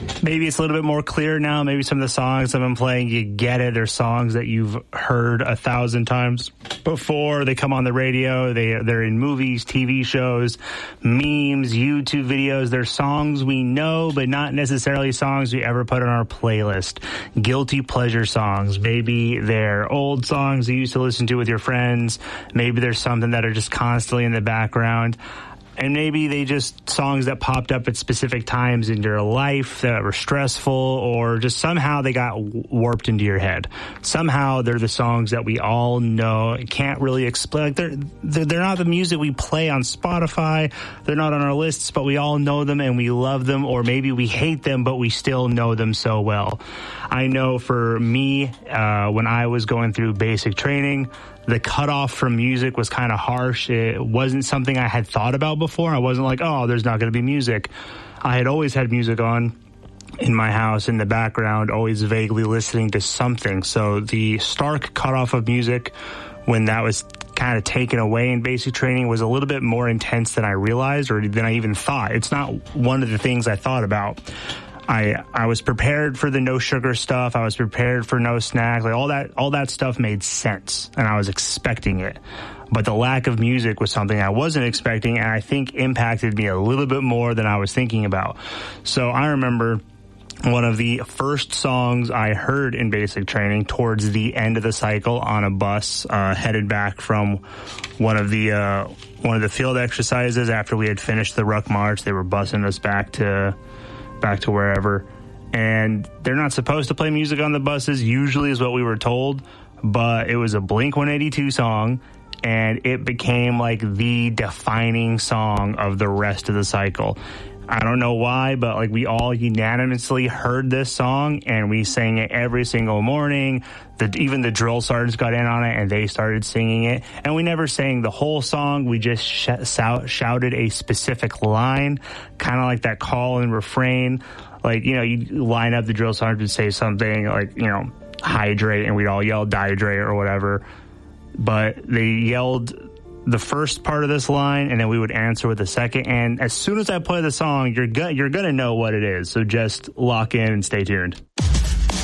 Maybe it's a little bit more clear now. Maybe some of the songs I've been playing, you get it. They're songs that you've heard 1,000 times before. They come on the radio. They're in movies, TV shows, memes, YouTube videos. They're songs we know, but not necessarily songs we ever put on our playlist. Guilty pleasure songs. Maybe they're old songs you used to listen to with your friends. Maybe there's something that are just constantly in the background. And maybe they just songs that popped up at specific times in your life that were stressful, or just somehow they got warped into your head. Somehow they're the songs that we all know. Can't really explain. Like they're not the music we play on Spotify. They're not on our lists, but we all know them and we love them. Or maybe we hate them, but we still know them so well. I know for me, when I was going through basic training, the cutoff from music was kind of harsh. It wasn't something I had thought about before. I wasn't like, oh, there's not going to be music. I had always had music on in my house in the background, always vaguely listening to something. So the stark cutoff of music, when that was kind of taken away in basic training, was a little bit more intense than I realized or than I even thought. It's not one of the things I thought about. I was prepared for the no sugar stuff. I was prepared for no snacks. Like all that stuff made sense, and I was expecting it. But the lack of music was something I wasn't expecting, and I think impacted me a little bit more than I was thinking about. So I remember one of the first songs I heard in basic training towards the end of the cycle on a bus, headed back from one of the field exercises after we had finished the ruck march. They were busing us back to wherever, and they're not supposed to play music on the buses, usually is what we were told, but it was a Blink-182 song, and it became like the defining song of the rest of the cycle. I don't know why, but like we all unanimously heard this song and we sang it every single morning. Even the drill sergeants got in on it and they started singing it. And we never sang the whole song. We just shouted a specific line, kind of like that call and refrain. Like, you know, you line up, the drill sergeant would say something like, you know, hydrate, and we'd all yell dihydrate or whatever. But they yelled the first part of this line, and then we would answer with the second. And as soon as I play the song, you're gonna know what it is. So just lock in and stay tuned.